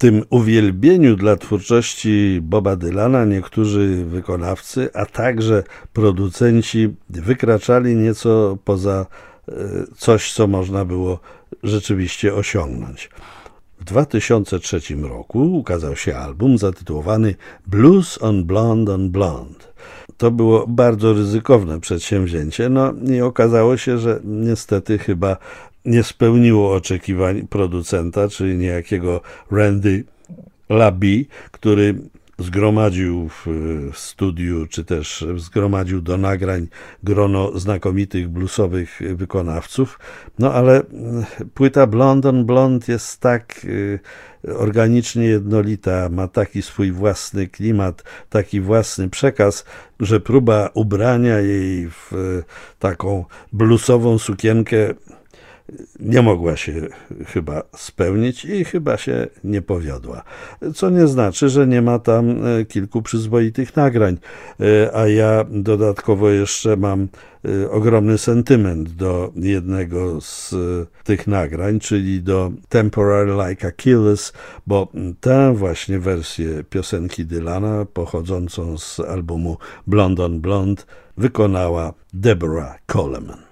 tym uwielbieniu dla twórczości Boba Dylana niektórzy wykonawcy, a także producenci wykraczali nieco poza coś, co można było rzeczywiście osiągnąć. W 2003 roku ukazał się album zatytułowany Blues on Blonde on Blonde. To było bardzo ryzykowne przedsięwzięcie, i okazało się, że niestety chyba nie spełniło oczekiwań producenta, czyli niejakiego Randy LaBie, który zgromadził w studiu, czy też zgromadził do nagrań grono znakomitych bluesowych wykonawców, ale płyta Blonde on Blonde jest tak organicznie jednolita, ma taki swój własny klimat, taki własny przekaz, że próba ubrania jej w taką bluesową sukienkę nie mogła się chyba spełnić i chyba się nie powiodła. Co nie znaczy, że nie ma tam kilku przyzwoitych nagrań, a ja dodatkowo jeszcze mam ogromny sentyment do jednego z tych nagrań, czyli do Temporary Like Achilles, bo tę właśnie wersję piosenki Dylana pochodzącą z albumu Blonde on Blonde wykonała Deborah Coleman.